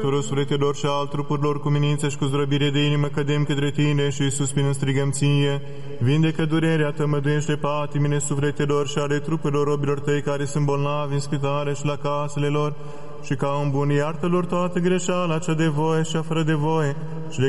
Sufletelor și al trupurilor cu minință și cu zdrobire de inimă cădem către Tine și suspinând strigăm Ție. Vindecă durerea, tămăduiește patimile sufletelor și ale trupurilor robilor Tăi care sunt bolnavi în spitale și la casele lor, și ca un bun iartă-lor toată greșeala cea de voie și fără de voie și de